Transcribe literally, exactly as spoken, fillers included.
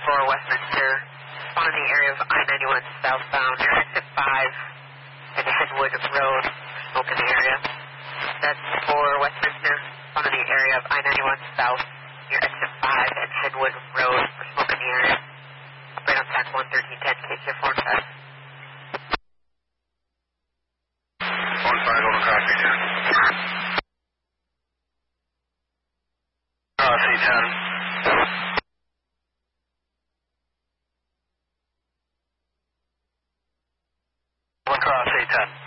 for Westminster, spawn in the area of I ninety-one southbound, your exit five and Henwood Road, smoke in the area. That's for Westminster, spawn in the area of I ninety-one south, your exit five and Henwood Road, smoke in the area. Operate on tack one thirteen ten, K C F four five. one five, over copy, ten. Uh, C ten. One cross, A ten.